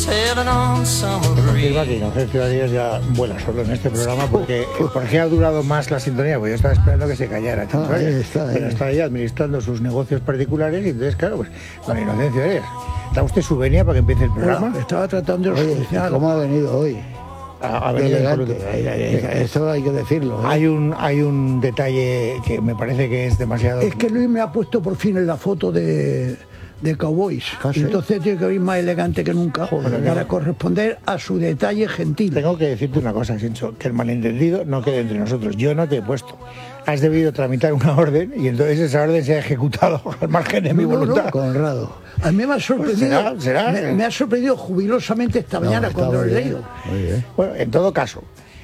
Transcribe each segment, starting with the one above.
sailing on summer breeze. Confirma que Inocencio Arias ya vuela solo en este programa porque ¿por qué ha durado más la sintonía? Pues yo estaba esperando que se callara, pero está ahí administrando sus negocios particulares y entonces, claro, pues con Inocencio Arias. ¿Da usted su venia para que empiece el programa? Hola, estaba tratando de solucionar. ¿Cómo ha venido hoy? Ha venido elegante. Eso hay que decirlo. Hay un detalle que me parece que es demasiado... Es que Luis me ha puesto por fin en la foto de Cowboys. ¿Sí? Entonces tiene que ir más elegante que nunca para corresponder a su detalle gentil. Tengo que decirte una cosa, Sincho, que el malentendido no quede entre nosotros. Yo no te he puesto. Has debido tramitar una orden y entonces esa orden se ha ejecutado al margen de mi voluntad. Conrado. A mí me ha sorprendido, Pues será. Me ha sorprendido jubilosamente esta mañana cuando lo he leído. Muy bien. Bueno, en todo caso,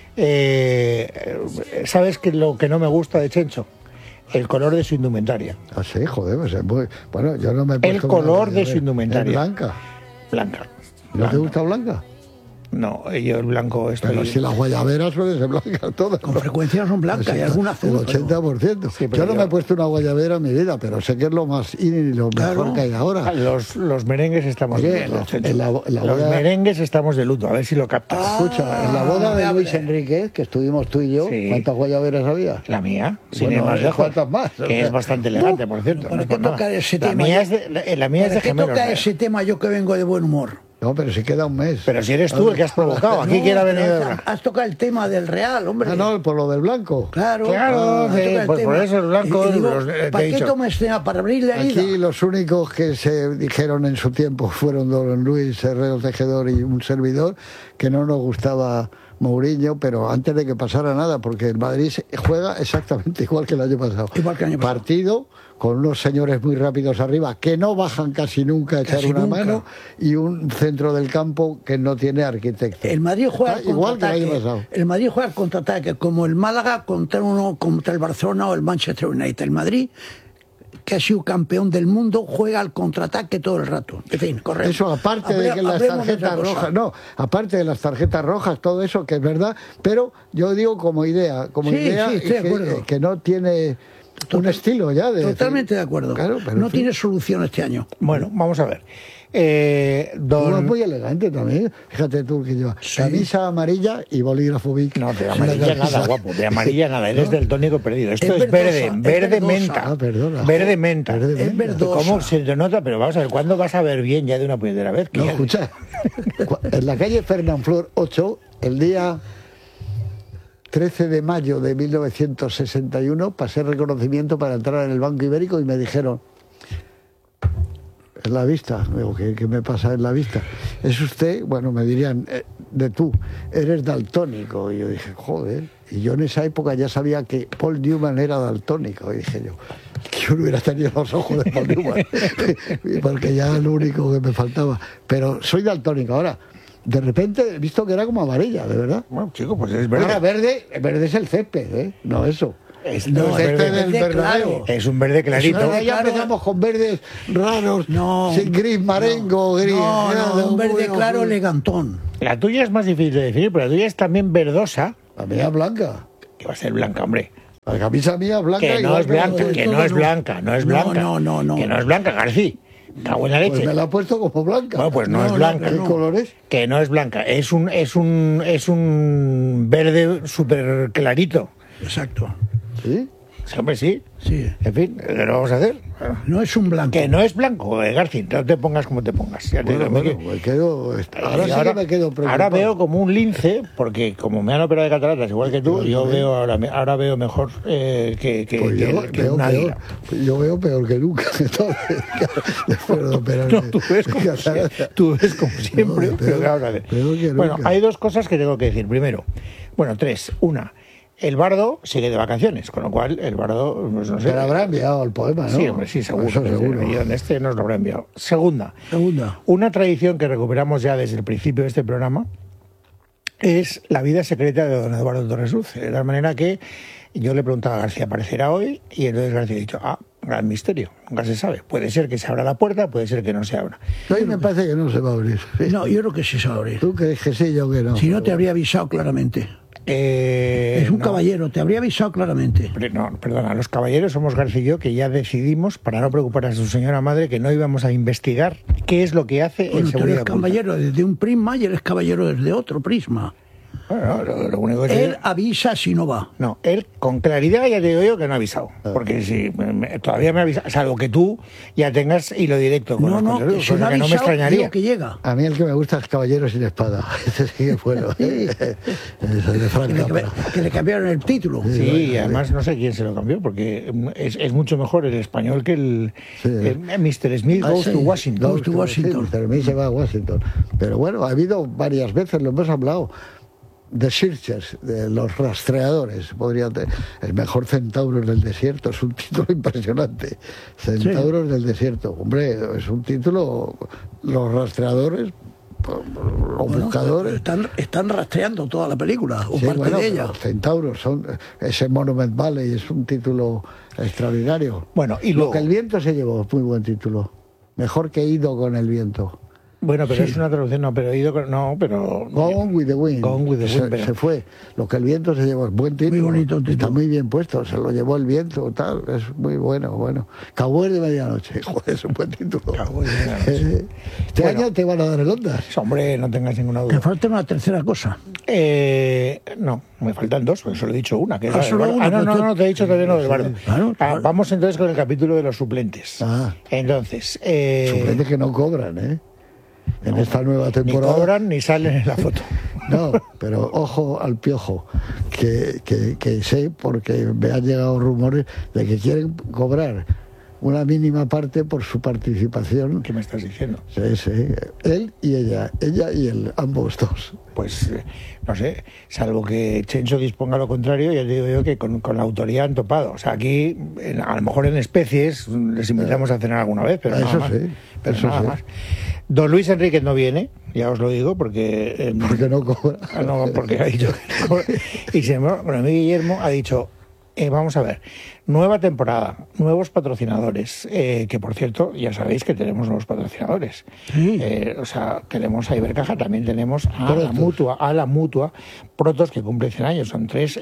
¿sabes que lo que no me gusta de Chencho? El color de su indumentaria. Ah, sí, joder, pues es muy... Bueno, yo no me he puesto... El color de su indumentaria. ¿Es blanca? Blanca. ¿No te gusta blanca? No, yo el blanco estoy... Pero si las guayaberas suelen ser blancas todas. Con frecuencia son blancas y alguna azul. El 80%. Sí, pero yo no me he puesto una guayabera en mi vida, pero sé que es lo más in y lo mejor que hay ahora. Los merengues estamos Oye, de luto. Chencho. en la Los boda- merengues estamos de luto, a ver si lo captas. Escucha, en la boda de me Luis hable. Enrique, que estuvimos tú y yo, Sí. ¿cuántas guayaberas había? La mía, sin Bueno, ir más lejos. ¿cuántas más? Que es bastante elegante, por cierto. ¿Para no es qué por nada. tocar ese La tema? mía es de, la mía es de ¿Para qué gemelos. toca ese tema yo que vengo de buen humor? No, pero si queda un mes. Pero si eres tú el que has provocado, aquí quién ha venido. Has tocado el tema del Real, hombre. Ah, no, por lo del blanco. Claro, Claro, has sí, tocado el pues por tema. eso el blanco, Y digo, te he ¿para qué dicho. toma este tema? ¿Para abrir la herida? Aquí los únicos que se dijeron en su tiempo fueron don Luis Herrero Tejedor y un servidor, que no nos gustaba Mourinho, pero antes de que pasara nada, porque el Madrid juega exactamente igual que el año pasado. Igual que el año pasado. Partido con unos señores muy rápidos arriba, que no bajan casi nunca a echar Casi una nunca. mano, y un centro del campo que no tiene arquitecto. El Madrid juega al igual que el año contraataque. pasado. El Madrid juega al contraataque, como el Málaga contra el Barcelona o el Manchester United. El Madrid, que ha sido campeón del mundo, juega al contraataque todo el rato. En fin, correcto. Eso aparte de que las Hablemos de otra tarjetas cosa. rojas, no, aparte de las tarjetas rojas, todo eso que es verdad, pero yo digo como idea, Sí, estoy de acuerdo. que no tiene un estilo ya de Totalmente de acuerdo. Claro, pero no en fin. tiene solución este año. Bueno, vamos a ver. Tú es Don... muy elegante también, fíjate tú que lleva camisa amarilla y bolígrafo Bic. No, de amarilla nada, guapo. De amarilla nada. Eres del tónico perdido. Esto Es es verde, verdosa, es verde verdosa. menta. Ah, perdona. Verde menta. Verde Es menta. verdosa. ¿Cómo se te nota? Pero vamos a ver, ¿cuándo vas a ver bien ya de una puñetera vez? No, Que- escucha, en la calle Fernán Flor 8, el día 13 de mayo de 1961, pasé reconocimiento para entrar en el Banco Ibérico y me dijeron, en la vista, digo, ¿qué me pasa en la vista? Es usted, bueno, me dirían, de tú, eres daltónico. Y yo dije, joder, y yo en esa época ya sabía que Paul Newman era daltónico. Y dije yo no hubiera tenido los ojos de Paul Newman, porque ya es lo único que me faltaba. Pero soy daltónico ahora. De repente he visto que era como amarilla, de verdad. Bueno, chico, pues es verde. Ahora verde es el césped, ¿eh? No eso. No, el es césped verde. del Verde verdadero. claro. Es un verde clarito. Ahora ya claro. empezamos con verdes raros, No. sin gris marengo, gris. No, nada, un verde muy claro azul. elegantón. La tuya es más difícil de definir, pero la tuya es también verdosa. La mía es blanca. Que va a ser blanca, hombre. La camisa mía es blanca. Que no igual es blanca, la de- que no es blanca, no es blanca. No. Que no es blanca, García. Cago en la Pues leche. me la ha puesto como blanca. Bueno, pues no es blanca. ¿Qué color es? Que no es blanca. Es un verde súper clarito. Exacto. ¿Sí? Sí, hombre, sí. Sí. En fin, ¿qué lo vamos a hacer? No es un blanco. Que no es blanco, García. No te pongas como te pongas. Ya te Bueno, digo, me quedo... Ahora y sí que me quedo preocupado. ahora veo como un lince, porque como me han operado de cataratas igual que tú, yo veo ahora veo mejor que Pues que un águila. yo veo peor que nunca. Entonces, después de operarme. No, tú ves como siempre. No, pero peor- claro, a ver. peor que Bueno, nunca. hay dos cosas que tengo que decir. Primero, bueno, tres. Una, el bardo sigue de vacaciones, con lo cual el bardo, pues no sé. Pero habrá enviado el poema, ¿no? Sí, hombre, sí, seguro. Eso seguro. Este nos lo habrá enviado. Segunda, Segunda. una tradición que recuperamos ya desde el principio de este programa es la vida secreta de don Eduardo Torres Luz. De tal manera que yo le preguntaba a García, ¿aparecerá hoy? Y entonces García ha dicho, gran misterio, nunca se sabe. Puede ser que se abra la puerta, puede ser que no se abra. Hoy me parece que no se va a abrir. No, yo creo que sí se va a abrir. ¿Tú crees que sí, yo que no? Si no, te habría avisado claramente. Es un no. caballero, te habría avisado claramente. No, perdona, los caballeros somos García y yo, que ya decidimos, para no preocupar a su señora madre, que no íbamos a investigar qué es lo que hace Bueno, en tú seguridad eres pública. caballero desde un prisma y eres caballero desde otro prisma. Bueno, lo único que sé- Él avisa si no va. No, él con claridad ya te digo yo que no ha avisado. Porque si todavía me avisa, salvo que tú ya tengas hilo directo con No, los no, caballeros, que si no cosa ha que no me avisado, extrañaría. digo que llega. A mí el que me gusta es Caballero sin Espada. Ese sí que bueno. Ese de Frank Capra. Que le cambiaron el título. Sí, y además no sé quién se lo cambió, porque es mucho mejor el español que el Mr. Smith Ah, Goes sí. to Washington. Goes to Washington. Sí, Mr. Smith se va a Washington. Pero bueno, ha habido varias veces, lo hemos hablado. The Searchers, de los rastreadores, el mejor centauro del desierto, es un título impresionante. Centauros del desierto, hombre, es un título, los rastreadores, los buscadores. Están rastreando toda la película, o Sí, parte bueno, de ella. los centauros son ese Monument Valley, es un título extraordinario. Bueno, y Lo luego... que el viento se llevó, muy buen título. Mejor que Ido con el viento. Bueno, pero es una traducción, no, pero he ido con... No, pero... Gone with the Wind. Gone with the Wind, pero- Se fue. Lo que el viento se llevó. Buen título. Muy bonito título. Está muy bien puesto. Se lo llevó el viento, tal. Es muy bueno. Cowboy de medianoche. Joder, es un buen título. Cowboy de medianoche. Este Bueno. año te van a dar el Ondas. Hombre, no tengas ninguna Te duda. falta una tercera cosa. No, me faltan dos, porque solo he dicho una. Que es Ah, la del solo bardo. una, No, pues tú- te he dicho todavía lo del bardo. Claro, claro. Vamos entonces con el capítulo de los suplentes. Ah. Entonces, Suplentes que no cobran, ¿eh? En esta nueva ni temporada. cobran ni salen en la foto. No, pero ojo al Piojo, que sé, porque me han llegado rumores de que quieren cobrar una mínima parte por su participación. ¿Qué me estás diciendo? Sí, él y ella y él, ambos dos. Pues, no sé, salvo que Chencho disponga lo contrario, ya te digo yo que con la autoridad han topado. O sea, aquí, a lo mejor en especies, les invitamos a cenar alguna vez, pero Eso nada más. sí, Pero eso nada sí. más. Don Luis Enríquez no viene, ya os lo digo, porque... Porque no cobra. No, porque ha dicho que no cobra. Y sin embargo, bueno, mi Guillermo ha dicho... vamos a ver, nueva temporada, nuevos patrocinadores, que por cierto, ya sabéis que tenemos nuevos patrocinadores. Sí. O sea, tenemos a Ibercaja, también tenemos a Protos. la Mutua, Protos, que cumple 100 años, son 3,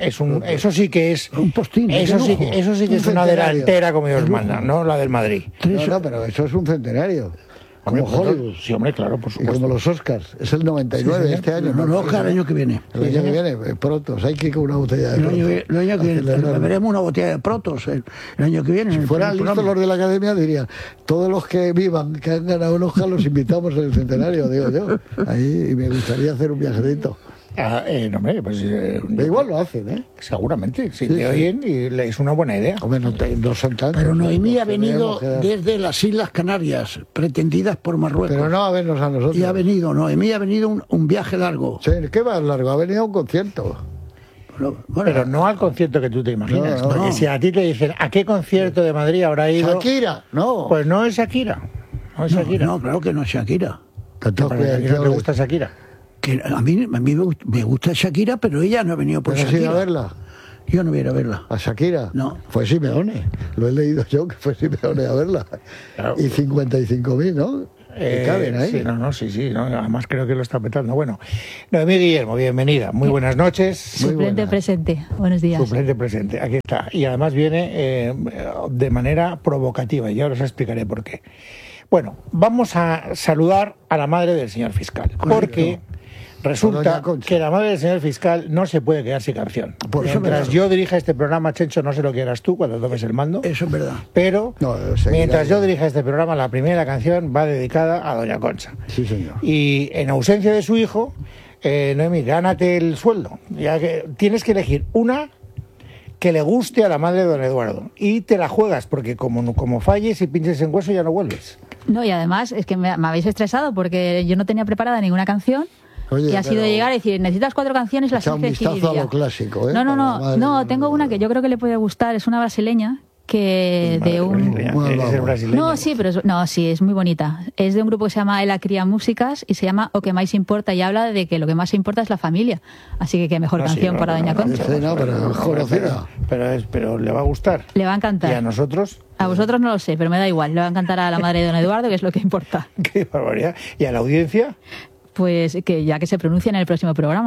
eso sí que es... Un postín, Eso de sí, lujo. eso sí que Un es una centenario. delantera como Dios manda, no la del Madrid. No, pero eso es un centenario. Como Hombre, Hollywood. Sí, hombre, claro, por Y supuesto. como los Oscars. Es el 99 este año. No, Oscar, el año que viene. El año que viene, pronto. Hay que ir con una botella de El año Protos. que viene Acelerarlo. beberemos una botella de Protos el año que viene. en Si el fueran primer listos programa. los de la academia, dirían: todos los que vivan, que han ganado un Oscar, los invitamos en el centenario, digo yo. Ahí, y me gustaría hacer un viajecito. No, hombre, pues... Igual lo hacen, ¿eh? Seguramente, si Sí, te sí. oyen, y es una buena idea. Hombre, no son tantos. Pero Noemí ha Nos venido tenemos que dar. desde las Islas Canarias, pretendidas por Marruecos. Pero no a vernos a nosotros. Y ha venido, Noemí ha venido un viaje largo. Sí, ¿qué más largo? Ha venido a un concierto. Bueno, Pero no al concierto que tú te imaginas. No, no, porque no. si a ti te dicen, ¿a qué concierto de Madrid habrá ido? Shakira, no. Pues no es Shakira. No es Shakira. no, claro que no es Shakira. Entonces, Pero a ti ¿qué no te hables? gusta Shakira. Que a mí me gusta Shakira, pero ella no ha venido por ¿Pero has ido Shakira. a verla? Yo no voy a ir a verla. ¿A Shakira? No. Fue Simeone. Lo he leído yo, que fue Simeone a verla. Claro. Y 55.000, ¿no? Que caben ahí. Sí, no, además creo que lo está petando. Bueno, Noemí Guillermo, bienvenida. Muy buenas noches. Muy Suplente buena. presente. Buenos días. Suplente presente, aquí está. Y además viene de manera provocativa, y ahora os explicaré por qué. Bueno, vamos a saludar a la madre del señor fiscal, porque Doña resulta Concha. que la madre del señor fiscal no se puede quedar sin canción. Por eso Mientras me- yo dirija este programa, Chencho, no sé lo que harás tú cuando tomes el mando, Eso es verdad. pero No, seguirá mientras yo. yo dirija este programa, la primera canción va dedicada a Doña Concha. Sí, señor. Y en ausencia de su hijo, Noemí, gánate el sueldo. Ya que tienes que elegir una que le guste a la madre de don Eduardo. Y te la juegas, porque como falles y pinches en hueso, ya no vuelves. No, y además es que me habéis estresado porque yo no tenía preparada ninguna canción. Oye, y ha sido pero llegar y decir, necesitas 4 canciones, las echa un tienes que vistazo a decidir lo ya. clásico, ¿eh? No, no, Para la no, madre no, de- tengo una que yo creo que le puede gustar, es una brasileña que de un... Bueno, Es el vamos. brasileño. No, sí, pero sí, es muy bonita. Es de un grupo que se llama Ela Cría Músicas y se llama O que más importa y habla de que lo que más importa es la familia. Así que qué mejor No, sí, canción no, para no, Doña no, Concha. Sí, no, pero es conocida. Pero le va a gustar. Le va a Y a encantar. nosotros, A vosotros no lo sé, pero me da igual. Le va a encantar a la madre de don Eduardo, que es lo que importa. qué barbaridad. Y a la audiencia, Pues que ya que se pronuncia en el próximo programa.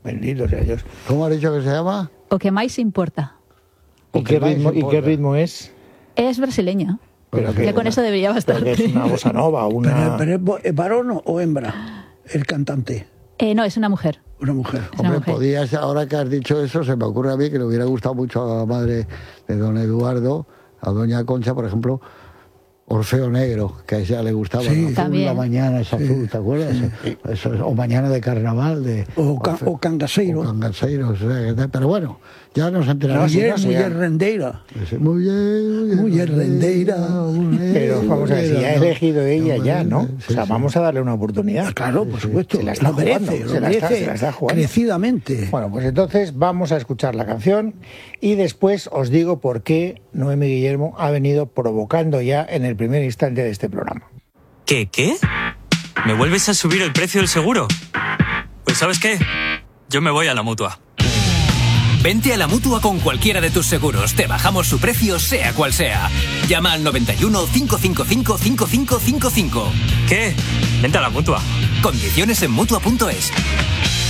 Bendito sea Dios. ¿Cómo has dicho que se llama? O que máis importa. ¿Y qué ritmo es? Es brasileña. Pero que Ya con eso debería bastar. Pero que es una bossa nova, una... Pero ¿es varón o hembra el cantante? No, es una mujer. Una mujer. Es una Hombre, mujer. podías, ahora que has dicho eso, se me ocurre a mí que le hubiera gustado mucho a la madre de don Eduardo, a doña Concha, por ejemplo, Orfeo Negro, que a ella le gustaba. Sí, ¿no? también. La mañana es azul, ¿te acuerdas? Eso es, o Mañana de Carnaval. O Cangaceiro. O Cangaceiro, o sea, pero bueno, ya nos enteraremos. Muller rendeira. Mujer rendeira. Pero vamos a ver, si ha elegido ella ya, ¿no? Sí, O sea, sí. vamos a darle una oportunidad. Claro, por supuesto. Se la está lo merece, jugando, lo se la merece está jugando. crecidamente. Bueno, pues entonces vamos a escuchar la canción y después os digo por qué Noemi Guillermo ha venido provocando ya en el primer instante de este programa. ¿Qué? ¿Me vuelves a subir el precio del seguro? Pues ¿sabes qué? Yo me voy a la Mutua. Vente a la Mutua con cualquiera de tus seguros. Te bajamos su precio, sea cual sea. Llama al 91 555 5555. ¿Qué? Vente a la Mutua. Condiciones en Mutua.es.